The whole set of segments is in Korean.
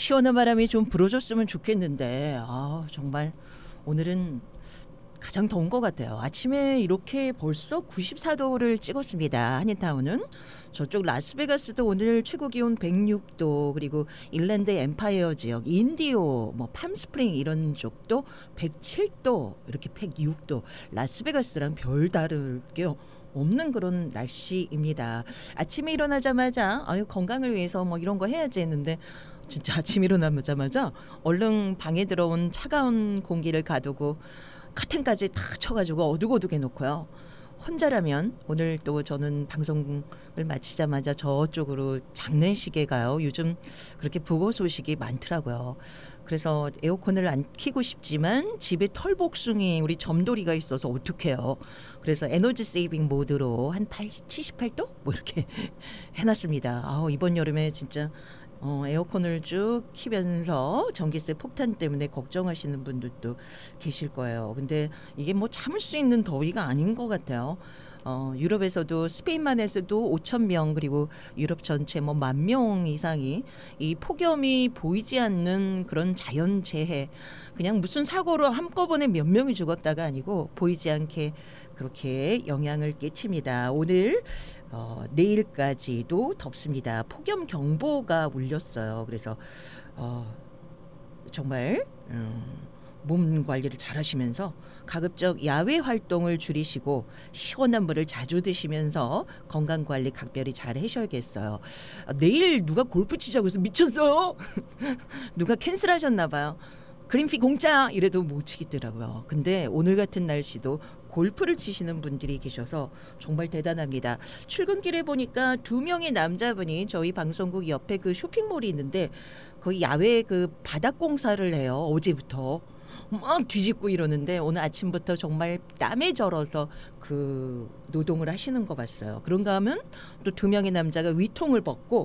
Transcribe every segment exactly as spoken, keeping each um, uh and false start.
시원한 바람이 좀 불어줬으면 좋겠는데 아 정말 오늘은 가장 더운 것 같아요. 아침에 이렇게 벌써 구십사 도를 찍었습니다. 한인타운은. 저쪽 라스베가스도 오늘 최고 기온 백육 도, 그리고 일랜드 엠파이어 지역, 인디오, 뭐 팜스프링 이런 쪽도 백칠 도, 이렇게 백육 도. 라스베가스랑 별다를 게 없는 그런 날씨입니다. 아침에 일어나자마자 아유 건강을 위해서 뭐 이런 거 해야지 했는데 진짜 아침 일어나자마자 얼른 방에 들어온 차가운 공기를 가두고 카텐까지 다 쳐가지고 어둑어둑 해놓고요. 혼자라면 오늘 또 저는 방송을 마치자마자 저쪽으로 장례식에 가요. 요즘 그렇게 부고 소식이 많더라고요. 그래서 에어컨을 안 켜고 싶지만 집에 털복숭이 우리 점돌이가 있어서 어떡해요. 그래서 에너지 세이빙 모드로 한 칠십팔 도? 뭐 이렇게 해놨습니다. 아, 이번 여름에 진짜 어, 에어컨을 쭉 키면서 전기세 폭탄 때문에 걱정하시는 분들도 계실 거예요. 근데 이게 뭐 참을 수 있는 더위가 아닌 것 같아요. 어, 유럽에서도 스페인만 해서도 오천 명, 그리고 유럽 전체 뭐 만 명 이상이 이 폭염이 보이지 않는 그런 자연재해, 그냥 무슨 사고로 한꺼번에 몇 명이 죽었다가 아니고 보이지 않게 그렇게 영향을 끼칩니다. 오늘 어, 내일까지도 덥습니다. 폭염 경보가 울렸어요. 그래서 어, 정말 음, 몸 관리를 잘 하시면서 가급적 야외 활동을 줄이시고 시원한 물을 자주 드시면서 건강 관리 각별히 잘 하셔야겠어요. 아, 내일 누가 골프 치자고 해서 미쳤어요? 누가 캔슬하셨나 봐요. 그린피 공짜 이래도 못 치겠더라고요. 근데 오늘 같은 날씨도 골프를 치시는 분들이 계셔서 정말 대단합니다. 출근길에 보니까 두 명의 남자분이 저희 방송국 옆에 그 쇼핑몰이 있는데 거기 야외 그 바닥 공사를 해요. 어제부터 막 뒤집고 이러는데 오늘 아침부터 정말 땀에 절어서 그 노동을 하시는 거 봤어요. 그런가 하면 또 두 명의 남자가 위통을 벗고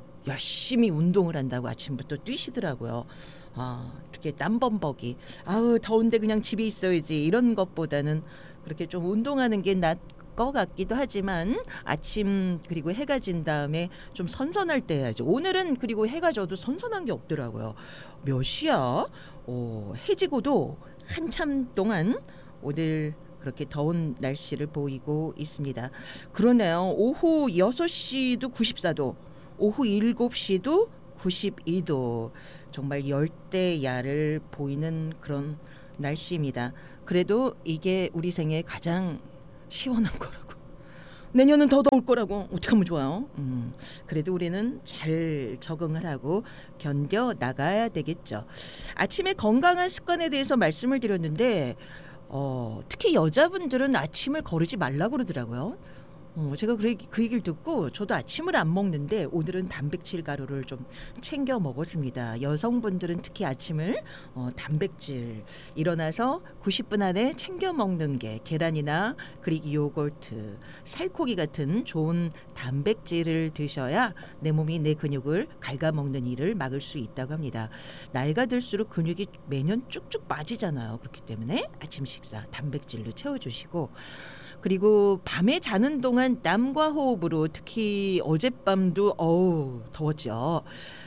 열심히 운동을 한다고 아침부터 뛰시더라고요. 아, 이렇게 땀범벅이 아우 더운데 그냥 집에 있어야지 이런 것보다는 그렇게 좀 운동하는 게 낫 것 같기도 하지만 아침 그리고 해가 진 다음에 좀 선선할 때 해야죠. 오늘은 그리고 해가 져도 선선한 게 없더라고요. 몇 시야? 오, 해지고도 한참 동안 오늘 그렇게 더운 날씨를 보이고 있습니다. 그러네요. 오후 여섯 시도 구십사 도, 오후 일곱 시도 구십이 도, 정말 열대야를 보이는 그런 날씨입니다. 그래도 이게 우리 생애 가장 시원한 거라고. 내년은 더 더울 거라고. 어떻게 하면 좋아요? 음, 그래도 우리는 잘 적응을 하고 견뎌 나가야 되겠죠. 아침에 건강한 습관에 대해서 말씀을 드렸는데 어, 특히 여자분들은 아침을 거르지 말라고 그러더라고요. 어, 제가 그, 얘기, 그 얘기를 듣고 저도 아침을 안 먹는데 오늘은 단백질 가루를 좀 챙겨 먹었습니다. 여성분들은 특히 아침을 어, 단백질 일어나서 구십 분 안에 챙겨 먹는 게 계란이나 그리고 요거트, 살코기 같은 좋은 단백질을 드셔야 내 몸이 내 근육을 갉아먹는 일을 막을 수 있다고 합니다. 나이가 들수록 근육이 매년 쭉쭉 빠지잖아요. 그렇기 때문에 아침 식사 단백질로 채워주시고, 그리고 밤에 자는 동안 땀과 호흡으로 특히 어젯밤도 어우 더웠죠.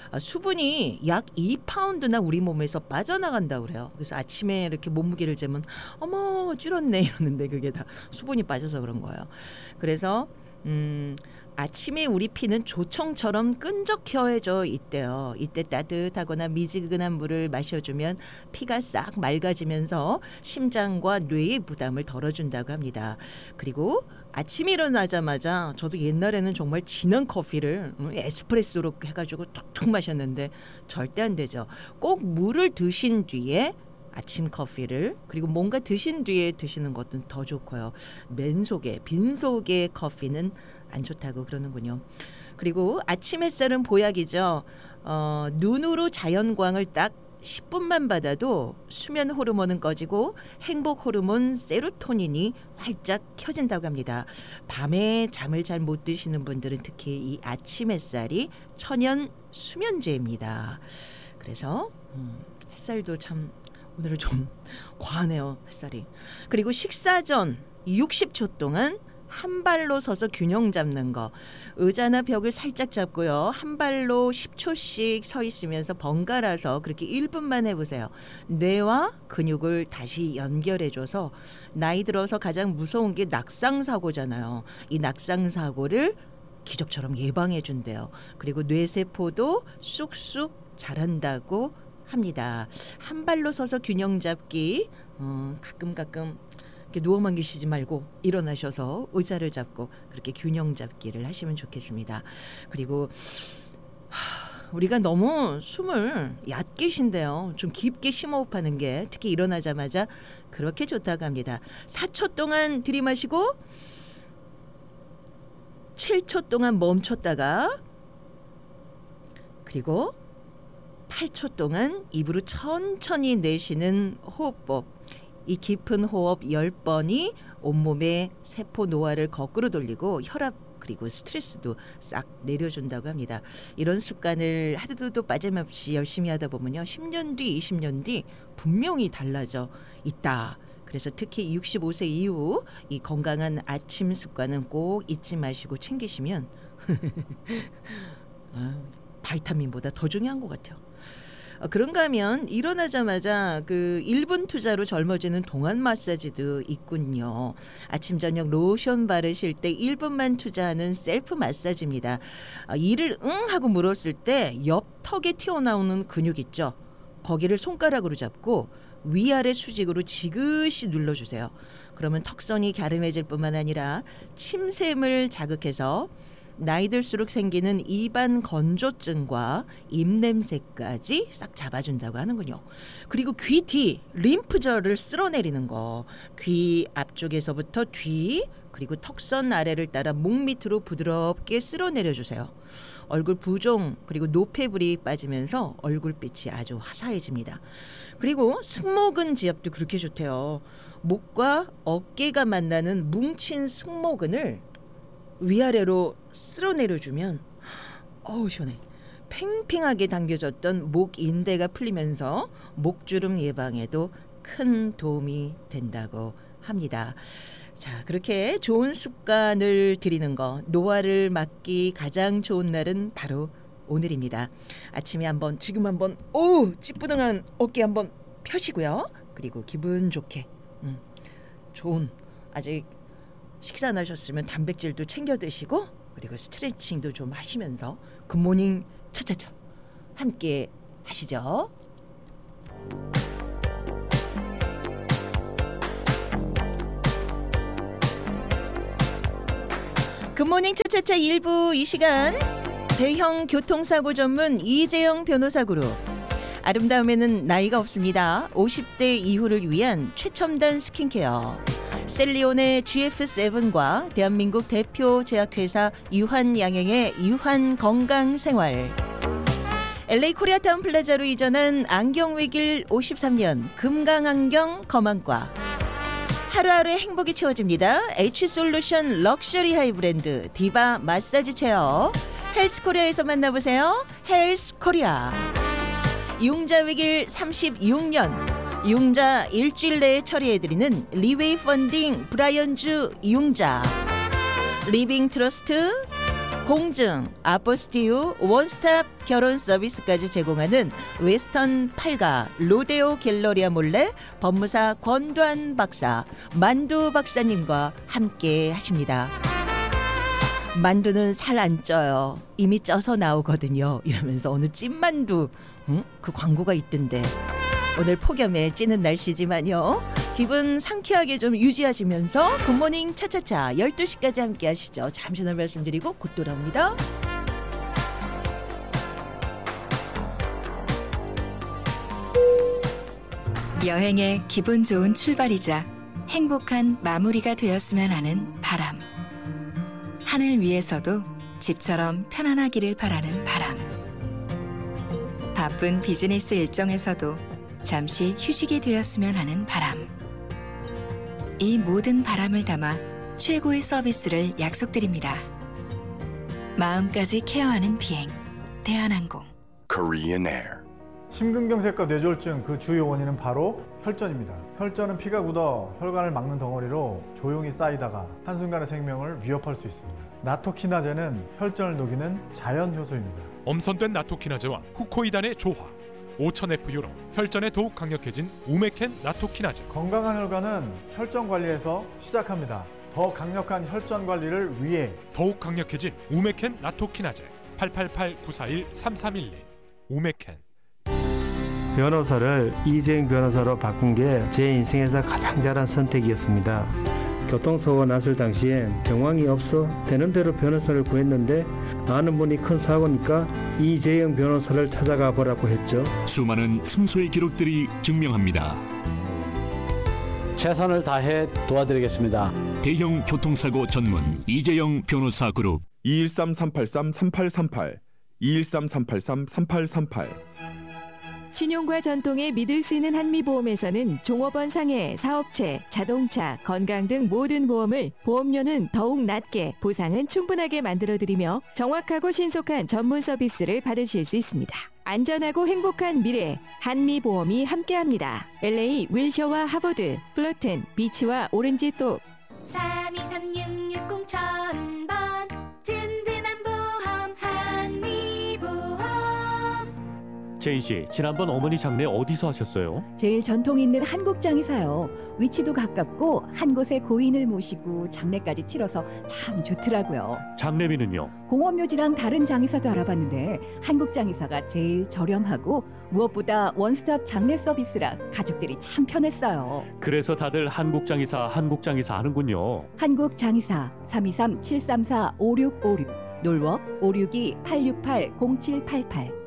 수분이 약 이 파운드나 우리 몸에서 빠져나간다고 그래요. 그래서 아침에 이렇게 몸무게를 재면 어머 줄었네 이러는데 그게 다 수분이 빠져서 그런 거예요. 그래서 음 아침에 우리 피는 조청처럼 끈적해져 있대요. 이때 따뜻하거나 미지근한 물을 마셔주면 피가 싹 맑아지면서 심장과 뇌의 부담을 덜어준다고 합니다. 그리고 아침에 일어나자마자 저도 옛날에는 정말 진한 커피를 에스프레소로 해가지고 툭툭 마셨는데 절대 안 되죠. 꼭 물을 드신 뒤에 아침 커피를, 그리고 뭔가 드신 뒤에 드시는 것도 더 좋고요. 맨속에 빈속의 커피는 안 좋다고 그러는군요. 그리고 아침 햇살은 보약이죠. 어, 눈으로 자연광을 딱 십 분만 받아도 수면 호르몬은 꺼지고 행복 호르몬 세로토닌이 활짝 켜진다고 합니다. 밤에 잠을 잘 못 드시는 분들은 특히 이 아침 햇살이 천연 수면제입니다. 그래서 음, 햇살도 참 오늘은 좀 과하네요, 햇살이. 그리고 식사 전 육십 초 동안 한 발로 서서 균형 잡는 거. 의자나 벽을 살짝 잡고요. 한 발로 십 초씩 서 있으면서 번갈아서 그렇게 일 분만 해보세요. 뇌와 근육을 다시 연결해줘서 나이 들어서 가장 무서운 게 낙상사고잖아요. 이 낙상사고를 기적처럼 예방해준대요. 그리고 뇌세포도 쑥쑥 자란다고 합니다. 한 발로 서서 균형 잡기 어, 가끔 가끔 이렇게 누워만 계시지 말고 일어나셔서 의자를 잡고 그렇게 균형 잡기를 하시면 좋겠습니다. 그리고 하, 우리가 너무 숨을 얕게 쉰대요. 좀 깊게 심호흡하는 게 특히 일어나자마자 그렇게 좋다고 합니다. 사 초 동안 들이마시고 칠 초 동안 멈췄다가 그리고 팔 초 동안 입으로 천천히 내쉬는 호흡법. 이 깊은 호흡 열 번이 온몸의 세포 노화를 거꾸로 돌리고 혈압 그리고 스트레스도 싹 내려준다고 합니다. 이런 습관을 하루도 빠짐없이 열심히 하다 보면요. 십 년 뒤, 이십 년 뒤 분명히 달라져 있다. 그래서 특히 육십오 세 이후 이 건강한 아침 습관은 꼭 잊지 마시고 챙기시면 아, 바이타민보다 더 중요한 것 같아요. 어, 그런가 하면 일어나자마자 그 일 분 투자로 젊어지는 동안 마사지도 있군요. 아침 저녁 로션 바르실 때 일 분만 투자하는 셀프 마사지입니다. 어, 이를 응 하고 물었을 때 옆 턱에 튀어나오는 근육 있죠. 거기를 손가락으로 잡고 위아래 수직으로 지그시 눌러주세요. 그러면 턱선이 갸름해질 뿐만 아니라 침샘을 자극해서 나이 들수록 생기는 입안 건조증과 입냄새까지 싹 잡아준다고 하는군요. 그리고 귀 뒤 림프절을 쓸어내리는 거. 귀 앞쪽에서부터 뒤 그리고 턱선 아래를 따라 목 밑으로 부드럽게 쓸어내려주세요. 얼굴 부종 그리고 노폐불이 빠지면서 얼굴빛이 아주 화사해집니다. 그리고 승모근 지압도 그렇게 좋대요. 목과 어깨가 만나는 뭉친 승모근을 위아래로 쓸어내려주면 어우 시원해. 팽팽하게 당겨졌던 목 인대가 풀리면서 목주름 예방에도 큰 도움이 된다고 합니다. 자, 그렇게 좋은 습관을 들이는 거, 노화를 막기 가장 좋은 날은 바로 오늘입니다. 아침에 한번 지금 한번 오 찌뿌둥한 어깨 한번 펴시고요. 그리고 기분 좋게 음, 좋은 아직 식사 안 하셨으면 단백질도 챙겨 드시고 그리고 스트레칭도 좀 하시면서 굿모닝 차차차 함께 하시죠. 굿모닝 차차차 일 부 이 시간 대형 교통사고 전문 이재영 변호사 그룹. 아름다움에는 나이가 없습니다. 오십 대 이후를 위한 최첨단 스킨케어. 셀리온의 지에프 세븐과 대한민국 대표 제약회사 유한양행의 유한건강생활. 엘에이 코리아타운 플라자로 이전한 안경외길 오십삼 년 금강안경 검안과. 하루하루의 행복이 채워집니다. H솔루션 럭셔리 하이브랜드 디바 마사지 체어. 헬스코리아에서 만나보세요. 헬스코리아. 융자위길 삼십육 년 융자 일주일 내에 처리해드리는 리웨이 펀딩 브라이언즈 융자. 리빙 트러스트 공증 아포스티유 원스톱 결혼 서비스까지 제공하는 웨스턴 팔가 로데오 갤러리아 몰래 법무사 권도한 박사 만두 박사님과 함께 하십니다. 만두는 살 안 쪄요. 이미 쪄서 나오거든요. 이러면서 어느 찐만두 응? 그 광고가 있던데 오늘 폭염에 찌는 날씨지만요. 기분 상쾌하게 좀 유지하시면서 굿모닝 차차차 열두 시까지 함께 하시죠. 잠시 후 말씀드리고 곧 돌아옵니다. 여행의 기분 좋은 출발이자 행복한 마무리가 되었으면 하는 바람. 하늘 위에서도 집처럼 편안하기를 바라는 바람. 바쁜 비즈니스 일정에서도 잠시 휴식이 되었으면 하는 바람. 이 모든 바람을 담아 최고의 서비스를 약속드립니다. 마음까지 케어하는 비행, 대한항공. Korean Air. 심근경색과 뇌졸중 그 주요 원인은 바로 혈전입니다. 혈전은 피가 굳어 혈관을 막는 덩어리로 조용히 쌓이다가 한순간에 생명을 위협할 수 있습니다. 나토키나제는 혈전을 녹이는 자연 효소입니다. 엄선된 나토키나제와 후코이단의 조화, 오천 에프유로 혈전에 더욱 강력해진 우메켄 나토키나제. 건강한 혈관은 혈전 관리에서 시작합니다. 더 강력한 혈전 관리를 위해 더욱 강력해진 우메켄 나토키나제. 팔팔팔 구사일 삼삼일이 우메켄. 변호사를 이재용 변호사로 바꾼 게 제 인생에서 가장 잘한 선택이었습니다. 교통사고가 났을 당시엔 경황이 없어 되는 대로 변호사를 구했는데 아는 분이 큰 사고니까 이재용 변호사를 찾아가 보라고 했죠. 수많은 승소의 기록들이 증명합니다. 최선을 다해 도와드리겠습니다. 대형 교통사고 전문 이재용 변호사 그룹 이일삼 삼팔삼 삼팔삼팔 이일삼 삼팔삼 삼팔삼팔. 신용과 전통에 믿을 수 있는 한미보험에서는 종업원 상해, 사업체, 자동차, 건강 등 모든 보험을 보험료는 더욱 낮게, 보상은 충분하게 만들어드리며 정확하고 신속한 전문 서비스를 받으실 수 있습니다. 안전하고 행복한 미래, 한미보험이 함께합니다. 엘에이 윌셔와 하버드, 플러튼, 비치와 오렌지 또 삼이삼육육공 천번 든든한 보험 한미보험. 제인 씨, 지난번 어머니 장례 어디서 하셨어요? 제일 전통 있는 한국장에서요. 위치도 가깝고 한 곳에 고인을 모시고 장례까지 치러서 참 좋더라고요. 장례비는요? 공원묘지랑 다른 장의사도 알아봤는데 한국장의사가 제일 저렴하고 무엇보다 원스톱 장례 서비스라 가족들이 참 편했어요. 그래서 다들 한국장의사 한국장의사 하는군요. 한국장의사 삼이삼 칠삼사 오육오육, 놀워 오육이 팔육팔 공칠팔팔.